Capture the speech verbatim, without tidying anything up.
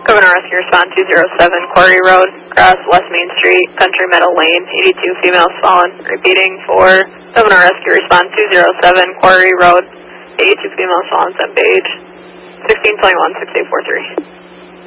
Governor Rescue Respond two zero seven, Quarry Road, Cross West Main Street, Country Meadow Lane, eighty-two females fallen. Repeating for Governor Rescue Respond two zero seven, Quarry Road, eighty-two females fallen, Send Page, sixteen twenty-one, six eight four three.